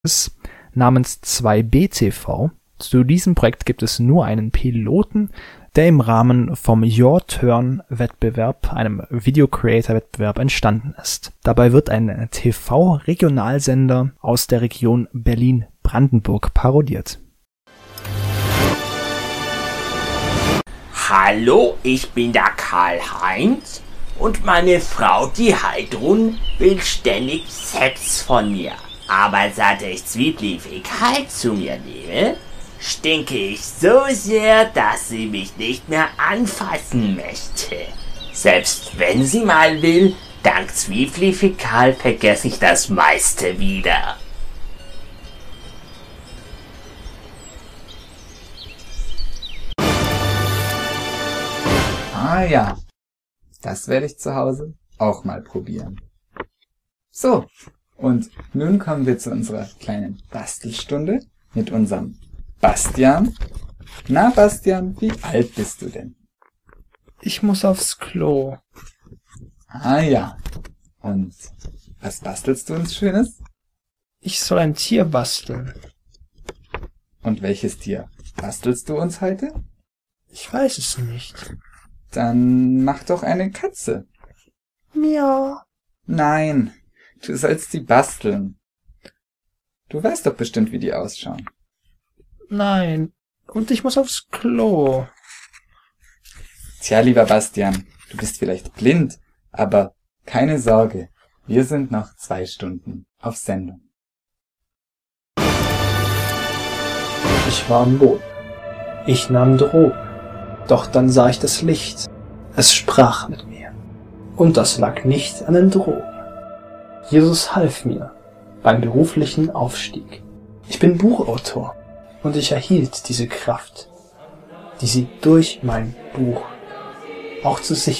namens 2B-TV. Zu diesem Projekt gibt es nur einen Piloten, der im Rahmen vom Your Turn-Wettbewerb, einem Video-Creator-Wettbewerb, entstanden ist. Dabei wird ein TV-Regionalsender aus der Region Berlin-Brandenburg parodiert. Hallo, ich bin der Karl-Heinz und meine Frau, die Heidrun, will ständig Sex von mir. Aber seit ich Zwiebeln-Fähigkeit zu mir nehme, stinke ich so sehr, dass sie mich nicht mehr anfassen möchte. Selbst wenn sie mal will, dank Zwiebeln-Fäkal vergesse ich das meiste wieder. Ah ja, das werde ich zu Hause auch mal probieren. So, und nun kommen wir zu unserer kleinen Bastelstunde mit unserem Bastian. Na Bastian, wie alt bist du denn? Ich muss aufs Klo. Ah ja, und was bastelst du uns Schönes? Ich soll ein Tier basteln. Und welches Tier bastelst du uns heute? Ich weiß es nicht. Dann mach doch eine Katze. Miau. Nein, du sollst sie basteln. Du weißt doch bestimmt, wie die ausschauen. Nein, und ich muss aufs Klo. Tja, lieber Bastian, du bist vielleicht blind, aber keine Sorge, wir sind noch 2 Stunden auf Sendung. Ich war am Boden. Ich nahm Drogen. Doch dann sah ich das Licht. Es sprach mit mir. Und das lag nicht an den Drogen. Jesus half mir beim beruflichen Aufstieg. Ich bin Buchautor und ich erhielt diese Kraft, die sie durch mein Buch auch zu sich